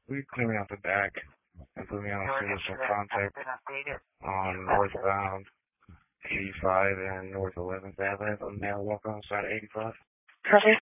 We clearing out the back and put me on a citizen contact on northbound 85 and north 11th Avenue on the walk on side of 85. Perfect.